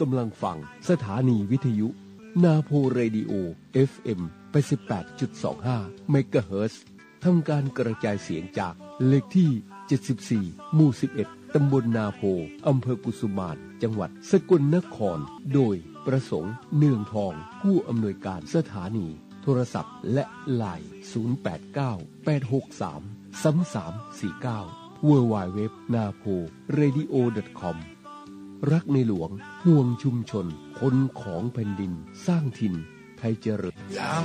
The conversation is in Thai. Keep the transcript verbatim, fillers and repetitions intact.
กำลังฟังสถานีวิทยุนาโพเรดิโอ เอฟ เอ็ม แปดสิบแปดจุดสองห้า เมกะเฮิรตซ์ทำการกระจายเสียงจากเลขที่เจ็ดสิบสี่หมู่สิบเอ็ดตำบลนาโพอำเภอกุสุมานจังหวัดสกลนครโดยประสงค์เนืองทองผู้อำนวยการสถานีโทรศัพท์และไลน์ศูนย์ แปด เก้า แปด หก สาม สาม สาม สี่ เก้า ดับเบิลยู ดับเบิลยู ดับเบิลยู ดอท นาโพเรดิโอ ดอท คอม รักในหลวงห่วงชุมชนคนของแผ่นดินสร้างถิ่นไทยเจริญ